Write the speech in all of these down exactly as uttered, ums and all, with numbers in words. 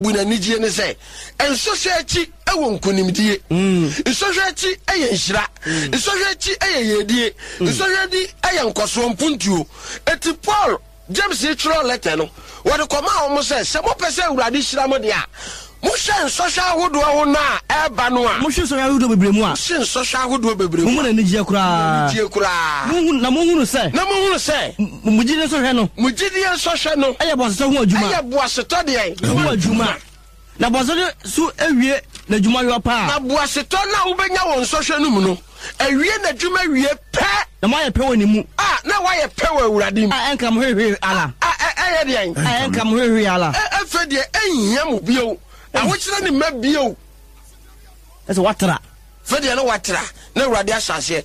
buna nijie ne say enso hwechi ewo nkunimdie enso hwechi eye nhira enso hwechi eye yedie enso hwedi eye nkoso mpuntuo eti Paul James Hitro letter no wode koma omo say se mo pese urade hira mo de a mo hwe social hodo ho na eba no a mo hwe social hodo bebremu a hwe social hodo bebremu mo na nijie kura nijie kura mo na mo hunu say na mo hunu say mo gide so hwe no mo gide so hwe no eye bo so ho adwuma eye bo aseto de ho adwuma na bo so su ewie na adwuma yo pa na bo aseto na wo benya won so hwe no mu no ewie na adwuma wie pe na ma ye pe woni mu ah na wa ye pe wa urade mu ah enka mo hwe ala ah eh de en ah enka mo hwe ala eh fe de enhia mo bio na wo kire ni mabio eso watra fe de na watra na urade asase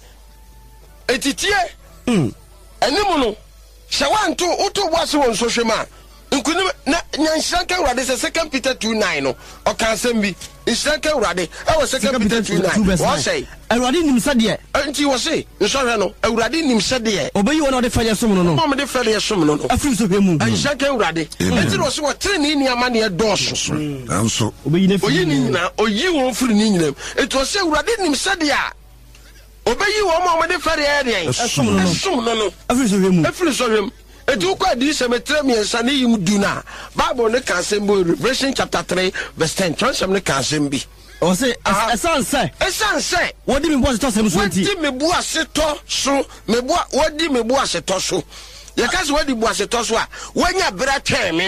etitie mm enimu no se wanto uto boase won so hwema nkunim na nyanhyanka urade se second Peter two nine no o kan sembi nyanhyanka urade e wo second Peter two nine wo say urade nim sade nti wo say nso hwe no urade nim sade obeyi wona de fele som no no mo de fele som no no afiri so hwemu nyanhyanka urade nti no so wo tre ni ni ama ne doso anso obeyi ne oyi ni nyina oyi won firi ni nyina eti wo say urade nim sade a obeyi wo mo de fele e de som no no som no no afiri so hwemu afiri so hwemu etu kwa di semetre mi ensane yim duna Bible ne kan sembo Revelation chapter three verse ten transam ne kan sembi o say esan say esan say wodi me boss to sem so nti wodi me bu aseto so me bu wodi me bu aseto so ye ka se wodi bu aseto so a wanya bra twen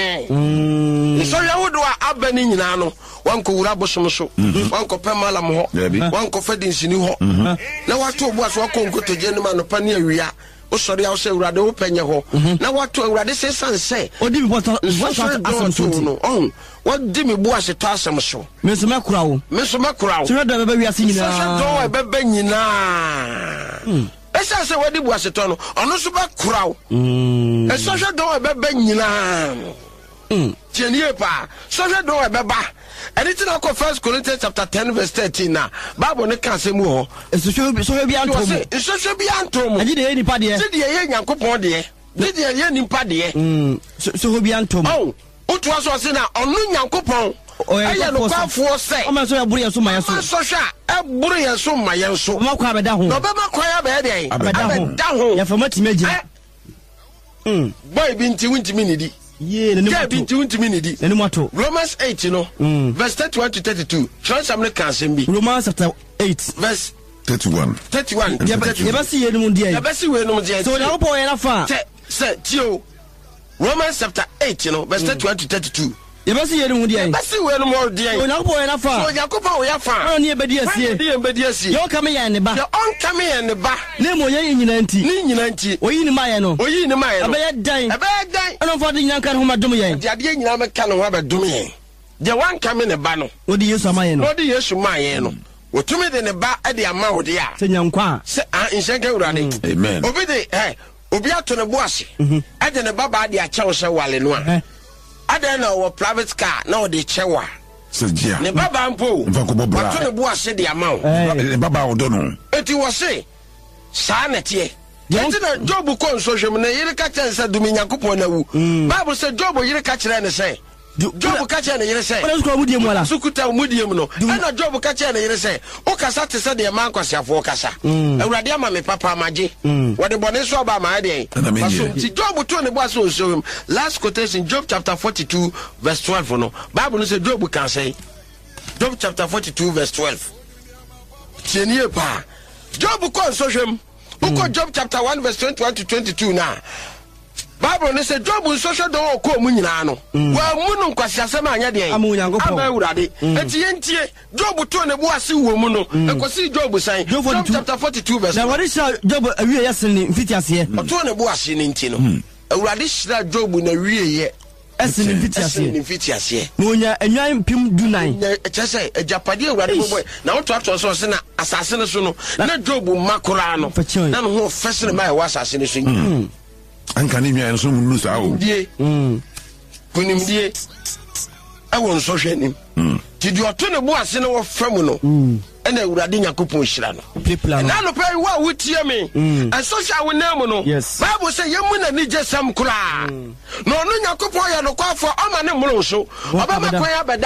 me so ya wodo a abani nyina no wanko wura bosom so wanko pemala mo ho wanko fadi nsini ho na wato bu aso wanko nkotoje ne ma no pa ne awia o sori a o se urade o penye ho na wato urade se sanse odi mi boto wato asem so no on wodi mi bu ase to asem so me so makura wo me so makura wo so do beba wiase nyina so do e beba nyina esa se wodi bu ase to no ono so bakura wo mm esa so do e beba nyina mm tienie pa so so do e beba anything I First Corinthians chapter ten verse thirteen na Bible ne kan se mu ho so so so bi antom so so bi antom aji de nipa de se de ye Nyankopon de de de ye nipa de mm so so bi antom oh otu aso se na onu Nyankopon aye no kwafo se o ma so ya buru ye so ma ye so so sha e buru ye so ma ye so ma kwa beda ho no be ma kwa ya be de abeda ho ya fama timeje mm boy bi nti wunti mi nidi ye ne mo binti untimi ne di ne mo to Romans eight no verse thirty-one to thirty-two transam ne kan sembi Romans chapter eight verse thirty-one thirty-one ye ba si ye no dia ye ba si we no dia so na opo ye na fa se tio Romans chapter eight no verse thirty-one to thirty-two ye ba si ye no dia ye ba si we no mo dia so na opo ye na fa so Yakoba o ya fa on ye be dia sie ye be dia sie ye o kam ye ne ba ye on kam ye ne ba ne mo ye nyina nti ni nyina nti oyi ni ma ye no oyi ni ma ye no abe ye dan abe ye dan ono fo de nyina kan ho ma dum ye de ade nyina me kan ho abedum ye de wan kam ne ba no odi Yesu ama ye no odi Yesu ma ye no wotumi de ne ba e de ama wo de a se nyankwa se a nsenka urade amen obi de eh obi ato ne boase e de ne ba ba de a chewo se wale no a ada na wo private car na wo de chewa se dia ne ba ba mpo mfa ko bobra ato ne boase de ama wo ne baba wo do no eti wo se sa na tie eti na Job ko nso hwem na yire ka kyen se dumi Nyankopon na wu Bible say Job yire ka kyen ne se Job ka kyen ne yire se wala ko mudie mu ala sukuta mudie mu no na Job ka kyen ne yire se o kasa te se de man kwasiafo kasa awurade ama me papa maje wo de bone so ba ma de so ti Job to ne boase o so last quotation Job chapter forty-two verse twelve no Bible no say Job kan say Job chapter forty-two verse twelve tienie pa Job ko so hwem uko Job chapter one verse twenty-one to twenty-two na Bible ne say Job so hwe do ko mu nyina no wa mu no nkwasiasem anya de amu Nyankopon aba urade enti yentie Job to ne boase wo mu no ekosi Job san Job chapter forty-two verse na wari sha Job awie yesen ni mfiti ase to ne boase ni nti no urade shira Job na wie ye esen mfiti ase ni mfiti ase no nya enwan pim dunan chese ejapade urade boy na wo to ato so se na asase ne so no na Job makora no na no ho fesene mai wa asase ne so anka ni nwa so mu nusa o die mm kunim die ɛwɔ nsɔhwɛ nim ti di ɔto ne bo ase no wɔ fam no ɛna awurade Nyankopɔn hyira no na no pɛ wo a wotie me ɛsɔhwɛ wo nam no Bible sɛ yɛmu na ni gye sam kura na ɔno Nyankopɔn yɛ no kwafo ɔma ne mmoro so ɔba makwan abɛda